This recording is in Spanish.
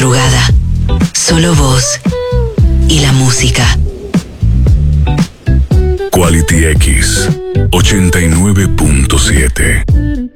madrugada. Solo vos y la música. Quality X 89.7